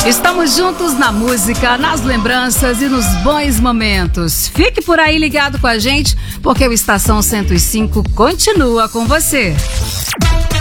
Estamos juntos na música, nas lembranças e nos bons momentos. Fique por aí ligado com a gente, porque o Estação 105 continua com você.